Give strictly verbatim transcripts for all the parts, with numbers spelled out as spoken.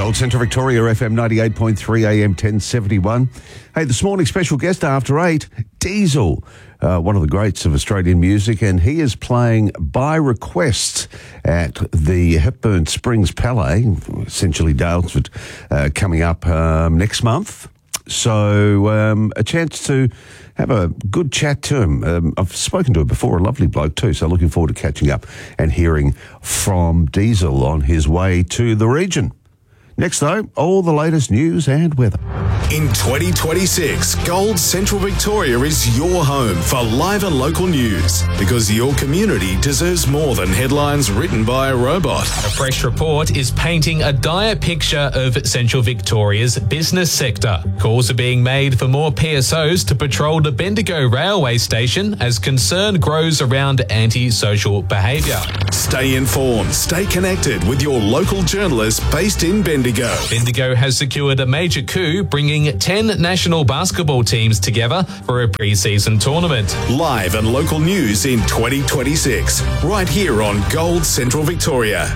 Gold Central Victoria, F M ninety-eight point three, A M ten seventy-one. Hey, this morning, special guest after eight, Diesel, uh, one of the greats of Australian music, and he is playing by request at the Hepburn Springs Palais, essentially Daylesford, uh, coming up um, next month. So um, a chance to have a good chat to him. Um, I've spoken to him before, a lovely bloke too, so looking forward to catching up and hearing from Diesel on his way to the region. Next, though, all the latest news and weather. In twenty twenty-six, Gold Central Victoria is your home for live and local news, because your community deserves more than headlines written by a robot. A fresh report is painting a dire picture of Central Victoria's business sector. Calls are being made for more P S Os to patrol the Bendigo railway station as concern grows around anti-social behaviour. Stay informed, stay connected with your local journalists based in Bendigo. Bendigo has secured a major coup, bringing ten national basketball teams together for a pre-season tournament. Live and local news in twenty twenty-six, right here on Gold Central Victoria.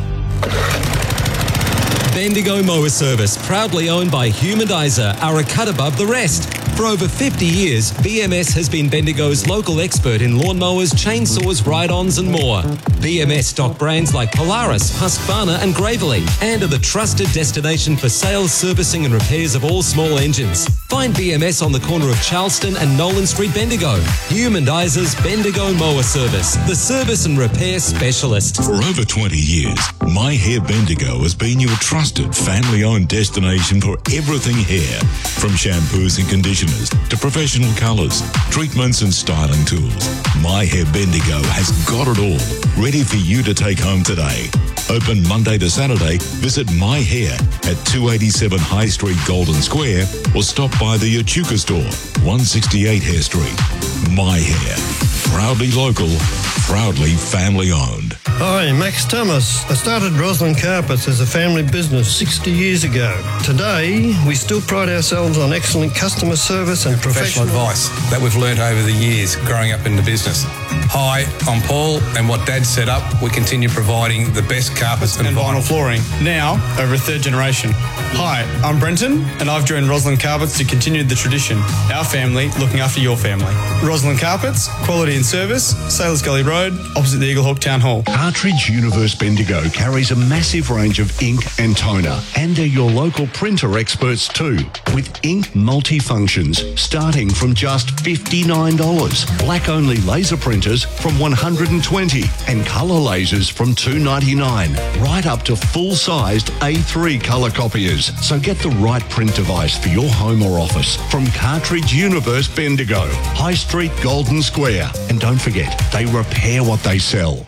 Bendigo Mower Service, proudly owned by Humanizer, are a cut above the rest. For over fifty years, B M S has been Bendigo's local expert in lawnmowers, chainsaws, ride-ons and more. B M S stock brands like Polaris, Husqvarna and Gravely, and are the trusted destination for sales, servicing and repairs of all small engines. Find B M S on the corner of Charleston and Nolan Street, Bendigo. Humandizer's Bendigo Mower Service, the service and repair specialist. For over twenty years, My Hair Bendigo has been your trusted family-owned destination for everything hair. From shampoos and conditioners to professional colours, treatments and styling tools, My Hair Bendigo has got it all, ready for you to take home today. Open Monday to Saturday. Visit My Hair at two eighty-seven High Street, Golden Square, or stop by the Echuca store, one sixty-eight Hare Street. My Hair, proudly local, proudly family owned. Hi, Max Thomas. I started Roslyn Carpets as a family business sixty years ago. Today, we still pride ourselves on excellent customer service and professional, professional advice that we've learnt over the years growing up in the business. Hi, I'm Paul, and what Dad set up, we continue providing the best carpets and, and vinyl flooring, now over a third generation. Hi, I'm Brenton, and I've joined Roslyn Carpets to continue the tradition. Our family looking after your family. Roslyn Carpets, quality and service, Sailors Gully Road, opposite the Eaglehawk Town Hall. Cartridge Universe Bendigo carries a massive range of ink and toner, and they're your local printer experts too, with ink multifunctions starting from just fifty-nine dollars. Black-only laser printers from one hundred twenty dollars and colour lasers from two ninety-nine, right up to full-sized A three colour copiers. So get the right print device for your home or office from Cartridge Universe Bendigo, High Street, Golden Square. And don't forget, they repair what they sell.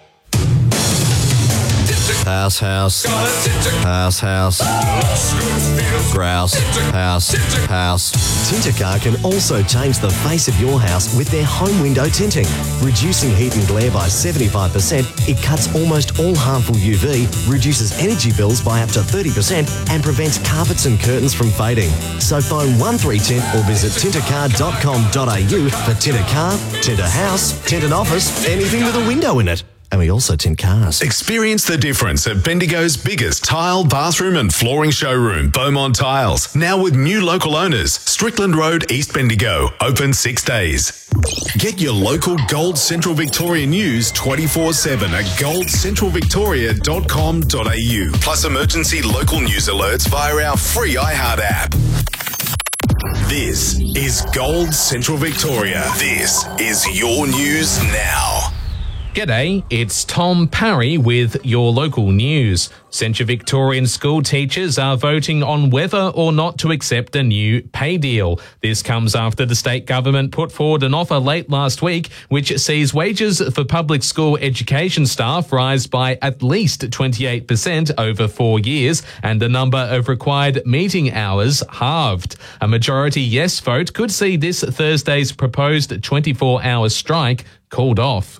House, house, house, house, grouse, house, house. Tintercar can also change the face of your house with their home window tinting. Reducing heat and glare by seventy-five percent, it cuts almost all harmful U V, reduces energy bills by up to thirty percent and prevents carpets and curtains from fading. So phone one three tint or visit tintercar dot com dot a u for Tintercar, Tinter House, Tinted Office, anything with a window in it. And we also tint cars. Experience the difference at Bendigo's biggest tile, bathroom and flooring showroom, Beaumont Tiles. Now with new local owners, Strickland Road, East Bendigo, open six days. Get your local Gold Central Victoria news twenty-four seven at gold central victoria dot com dot a u. Plus emergency local news alerts via our free iHeart app. This is Gold Central Victoria. This is your news now. G'day, it's Tom Parry with your local news. Central Victorian school teachers are voting on whether or not to accept a new pay deal. This comes after the state government put forward an offer late last week which sees wages for public school education staff rise by at least twenty-eight percent over four years and the number of required meeting hours halved. A majority yes vote could see this Thursday's proposed twenty-four hour strike called off.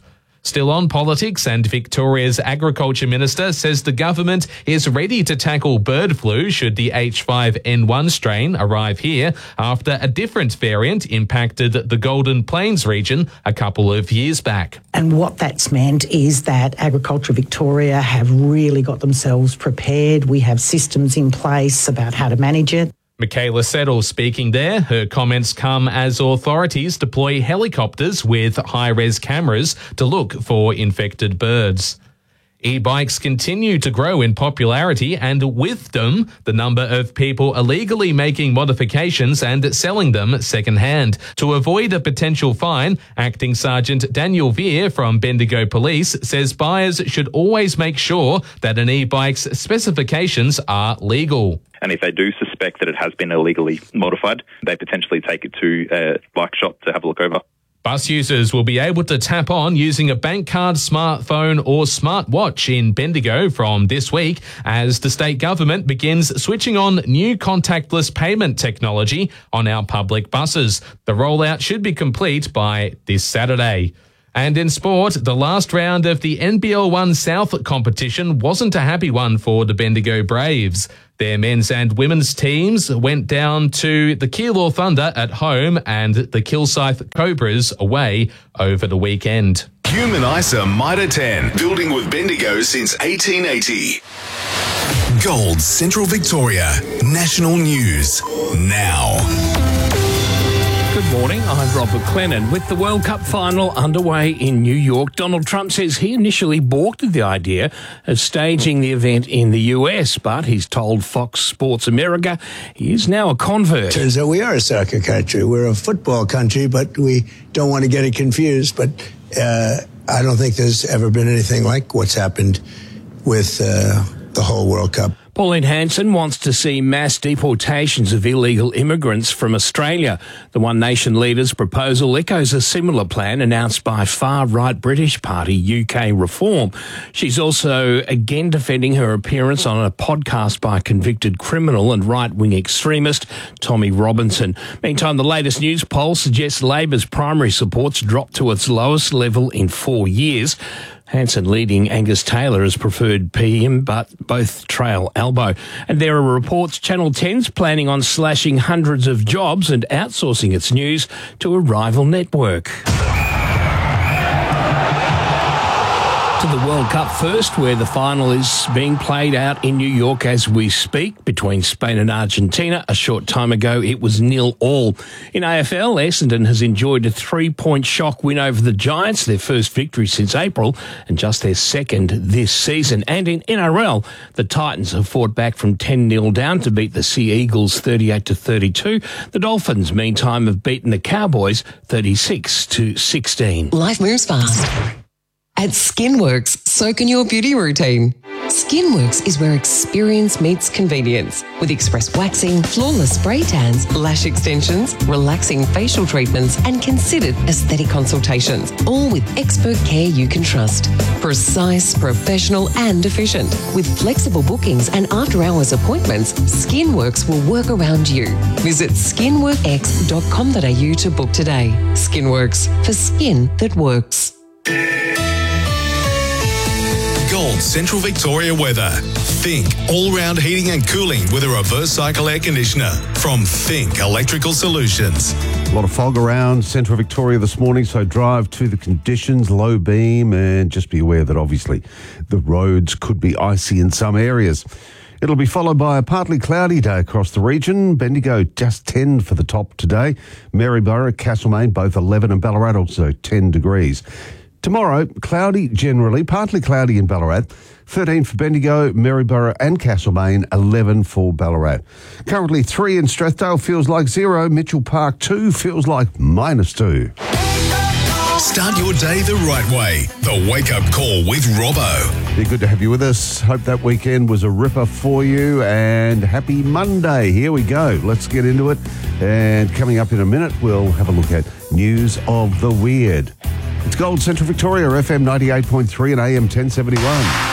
Still on politics, and Victoria's Agriculture Minister says the government is ready to tackle bird flu should the H five N one strain arrive here after a different variant impacted the Golden Plains region a couple of years back. And what that's meant is that Agriculture Victoria have really got themselves prepared. We have systems in place about how to manage it. Michaela Settle speaking there. Her comments come as authorities deploy helicopters with high-res cameras to look for infected birds. E-bikes continue to grow in popularity, and with them, the number of people illegally making modifications and selling them secondhand. To avoid a potential fine, Acting Sergeant Daniel Veer from Bendigo Police says buyers should always make sure that an e-bike's specifications are legal. And if they do suspect that it has been illegally modified, they potentially take it to a bike shop to have a look over. Bus users will be able to tap on using a bank card, smartphone or smartwatch in Bendigo from this week as the state government begins switching on new contactless payment technology on our public buses. The rollout should be complete by this Saturday. And in sport, the last round of the N B L one South competition wasn't a happy one for the Bendigo Braves. Their men's and women's teams went down to the Keilor Thunder at home and the Kilsyth Cobras away over the weekend. Human ISA Mitre ten, building with Bendigo since eighteen eighty. Gold Central Victoria, national news now. Good morning, I'm Robert Clennon. With the World Cup final underway in New York, Donald Trump says he initially balked at the idea of staging the event in the U S, but he's told Fox Sports America he is now a convert. Turns out we are a soccer country. We're a football country, but we don't want to get it confused. But uh, I don't think there's ever been anything like what's happened with uh, the whole World Cup. Pauline Hanson wants to see mass deportations of illegal immigrants from Australia. The One Nation leader's proposal echoes a similar plan announced by far-right British party U K Reform. She's also again defending her appearance on a podcast by convicted criminal and right-wing extremist Tommy Robinson. Meantime, the latest news poll suggests Labor's primary support's dropped to its lowest level in four years. Hanson leading Angus Taylor as preferred P M, but both trail Albo. And there are reports Channel ten's planning on slashing hundreds of jobs and outsourcing its news to a rival network. To the World Cup first, where the final is being played out in New York as we speak between Spain and Argentina. A short time ago, it was nil all. In A F L, Essendon has enjoyed a three-point shock win over the Giants, their first victory since April, and just their second this season. And in N R L, the Titans have fought back from ten nil down to beat the Sea Eagles thirty-eight to thirty-two. The Dolphins, meantime, have beaten the Cowboys thirty-six to sixteen. Life moves fast. At Skinworks, soak in your beauty routine. Skinworks is where experience meets convenience. With express waxing, flawless spray tans, lash extensions, relaxing facial treatments, and considered aesthetic consultations. All with expert care you can trust. Precise, professional, and efficient. With flexible bookings and after-hours appointments, Skinworks will work around you. Visit skinwork x dot com dot a u to book today. Skinworks, for skin that works. Gold Central Victoria weather. Think all-round heating and cooling with a reverse cycle air conditioner from Think Electrical Solutions. A lot of fog around Central Victoria this morning, so drive to the conditions, low beam, and just be aware that obviously the roads could be icy in some areas. It'll be followed by a partly cloudy day across the region. Bendigo just ten for the top today. Maryborough, Castlemaine, both eleven, and Ballarat also ten degrees. Tomorrow, cloudy generally, partly cloudy in Ballarat, thirteen for Bendigo, Maryborough and Castlemaine, eleven for Ballarat. Currently three in Strathdale, feels like zero. Mitchell Park two, feels like minus two. Start your day the right way. The Wake Up Call with Robbo. Yeah, good to have you with us. Hope that weekend was a ripper for you, and happy Monday. Here we go. Let's get into it. And coming up in a minute, we'll have a look at News of the Weird. It's Gold Central Victoria, F M ninety-eight point three and A M ten seventy-one.